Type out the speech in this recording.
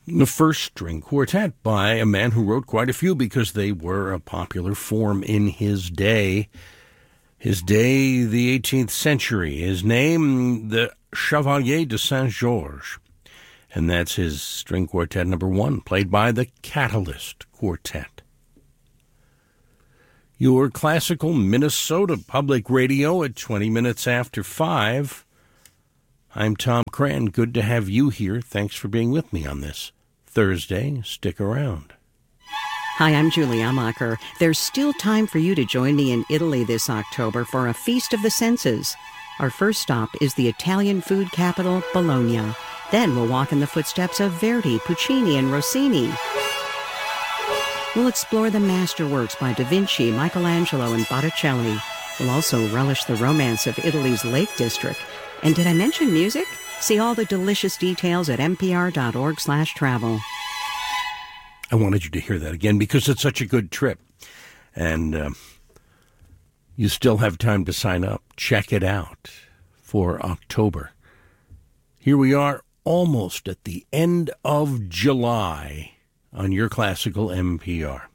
The first string quartet by a man who wrote quite a few because they were a popular form in his day. His day, the 18th century. His name, the Chevalier de Saint-Georges. And that's his string quartet number 1, played by the Catalyst Quartet. Your classical Minnesota Public Radio at 20 minutes after 5. I'm Tom Cran. Good to have you here. Thanks for being with me on this Thursday. Stick around. Hi, I'm Julie Amacher. There's still time for you to join me in Italy this October for a Feast of the Senses. Our first stop is the Italian food capital, Bologna. Then we'll walk in the footsteps of Verdi, Puccini, and Rossini. We'll explore the masterworks by Da Vinci, Michelangelo, and Botticelli. We'll also relish the romance of Italy's Lake District. And did I mention music? See all the delicious details at npr.org/travel. I wanted you to hear that again because it's such a good trip. And you still have time to sign up. Check it out for October. Here we are almost at the end of July on your classical NPR.